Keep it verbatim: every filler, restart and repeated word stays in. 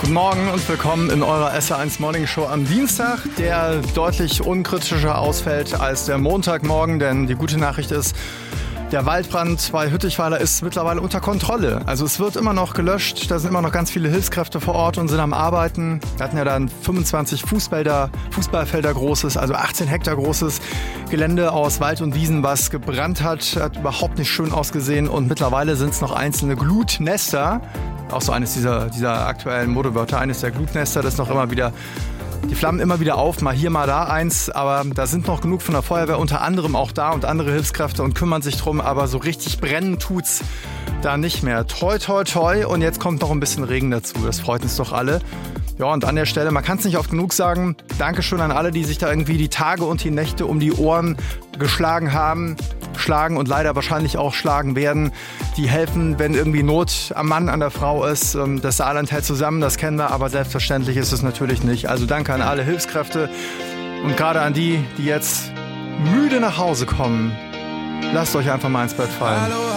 Guten Morgen und willkommen in eurer S R eins Morning Show am Dienstag, der deutlich unkritischer ausfällt als der Montagmorgen, denn die gute Nachricht ist, der Waldbrand bei Hüttichweiler ist mittlerweile unter Kontrolle. Also es wird immer noch gelöscht, da sind immer noch ganz viele Hilfskräfte vor Ort und sind am Arbeiten. Wir hatten ja dann fünfundzwanzig Fußbälder, Fußballfelder großes, also achtzehn Hektar großes Gelände aus Wald und Wiesen, was gebrannt hat, hat überhaupt nicht schön ausgesehen und mittlerweile sind es noch einzelne Glutnester. Auch so eines dieser, dieser aktuellen Modewörter, eines der Glutnester, das noch immer wieder, die flammen immer wieder auf, mal hier, mal da eins, aber da sind noch genug von der Feuerwehr, unter anderem auch da und andere Hilfskräfte und kümmern sich drum, aber so richtig brennen tut's da nicht mehr. Toi, toi, toi und jetzt kommt noch ein bisschen Regen dazu, das freut uns doch alle. Ja, und an der Stelle, man kann es nicht oft genug sagen, Dankeschön an alle, die sich da irgendwie die Tage und die Nächte um die Ohren geschlagen haben, schlagen und leider wahrscheinlich auch schlagen werden. Die helfen, wenn irgendwie Not am Mann, an der Frau ist. Das Saarland hält zusammen, das kennen wir, aber selbstverständlich ist es natürlich nicht. Also danke an alle Hilfskräfte und gerade an die, die jetzt müde nach Hause kommen. Lasst euch einfach mal ins Bett fallen. Hallo.